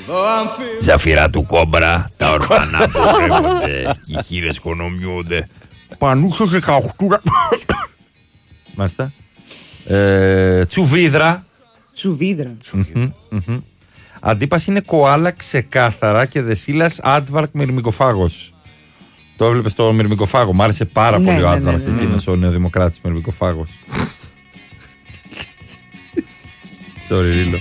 Ζαφυρά του κόμπρα, τα ορφανά απογρεύονται και οι χείρες κονομιούνται. Πανούσος 18. Μάλιστα. Τσουβίδρα. Τσουβίδρα. Αντίπαση είναι κοάλα ξεκάθαρα και δεσίλας άντβαρκ μυρμικοφάγος. Το έβλεπες το μυρμικοφάγο. Μ' άρεσε πάρα πολύ ο άντβαρκ εκείνος ο νεοδημοκράτης μυρμικοφάγος. Sorry, Ρίλο.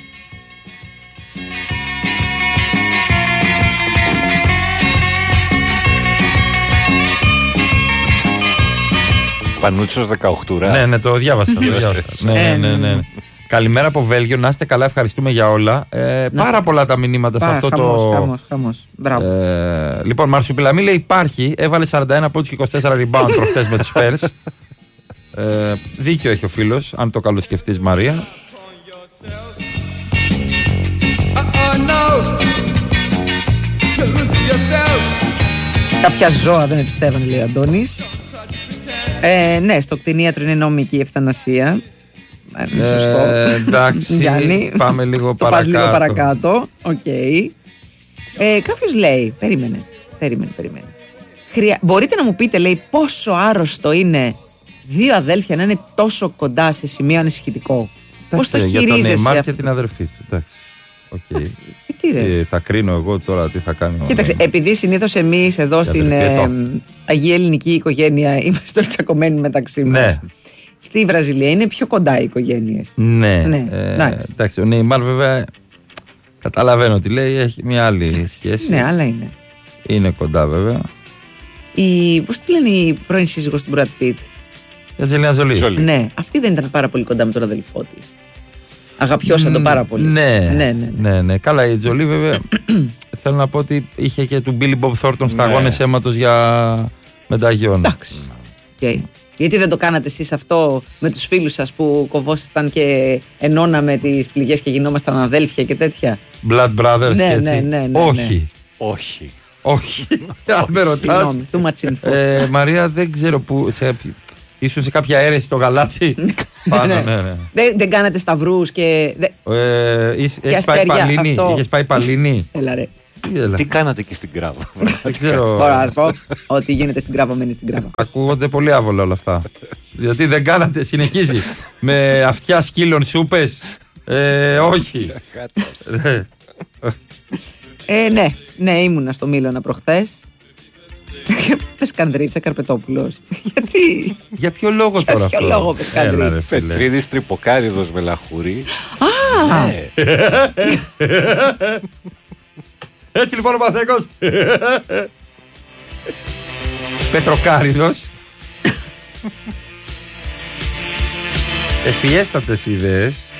Πανούτσος 18. Ναι, το διάβασα. Ναι. Καλημέρα από Βέλγιο, να είστε καλά, ευχαριστούμε για όλα. Πάρα πολλά τα μηνύματα σε αυτό το. Χαμός. Μπράβο. Λοιπόν, Μαρσουπιλαμή λέει υπάρχει, έβαλε 41 πόντους και 24 rebound προχτές με τους Spurs. Δίκιο έχει ο φίλος, αν το καλοσκεφτείς, Μαρία. Κάποια ζώα δεν πιστεύανε, λέει ο Αντώνης. Ναι, στο κτηνίατρο είναι νόμικη η ευθανασία. Σωστό. Εντάξει, Γιάννη, πάμε λίγο παρακάτω. Πας λίγο παρακάτω. Okay. Κάποιος λέει, περίμενε. Μπορείτε να μου πείτε, λέει, πόσο άρρωστο είναι δύο αδέλφια να είναι τόσο κοντά σε σημείο ανησυχητικό? Πώς το χειρίζεσαι? Για τον Νεϊμάρ και την αδερφή του. Εντάξει. Okay. Τι ρε. Θα κρίνω εγώ τώρα τι θα κάνω. Κοίταξε, επειδή συνήθως εμείς εδώ στην Αγία Ελληνική οικογένεια είμαστε όλοι τσακωμένοι μεταξύ μας. Ναι. Στη Βραζιλία είναι πιο κοντά οι οικογένειες. Ναι. Εντάξει, ο Νεϊμάρ βέβαια καταλαβαίνω τι λέει, έχει μια άλλη σχέση. Ναι, αλλά είναι. Είναι κοντά βέβαια. Πώς τη λένε η πρώην σύζυγος του Μπραντ Πιτ? Η Αντζελίνα Τζολί. Ναι, αυτή δεν ήταν πάρα πολύ κοντά με τον αδελφό της? Αγαπιώσαν τον πάρα πολύ. Ναι. Καλά, η Τζολί βέβαια θέλω να πω ότι είχε και του Μπίλι Μπομπ Θόρτον σταγόνες αίματος για μεταγιών. Εντάξει. Okay. Γιατί δεν το κάνατε εσείς αυτό με τους φίλους σας που κοβόσασταν και ενώναμε τις πληγές και γινόμασταν αδέλφια και τέτοια? Blood brothers και έτσι. Ναι. Όχι. Αν με ρωτάς. Too much info. Μαρία, δεν ξέρω που. Ίσως σε κάποια αίρεση στο γαλάτσι. Πάνω, ναι. Δεν κάνατε σταυρούς και. Έχεις πάει Παλίνη? Έλα ρε. Τι κάνατε εκεί στην Κράβα? Δεν ξέρω. Μπορώ να πω ότι γίνεται στην Κράβα, μένει στην Κράβα. Ακούγονται πολύ άβολα όλα αυτά. Διότι δεν κάνατε, συνεχίζει. Με αυτιά σκύλων σούπες. Όχι. Ναι, ήμουνα στο Μήλωνα προχθές. Πες Κανδρίτσα Καρπετόπουλος. Γιατί? Για ποιο λόγο τώρα αυτό? Για ποιο λόγο πες Κανδρίτσα? Πετρίδης Τρυποκάριδος με λαχουρί. Έτσι λοιπόν ο Παθέκος. Πετροκάριδος. Ευφιέστατες ιδέες.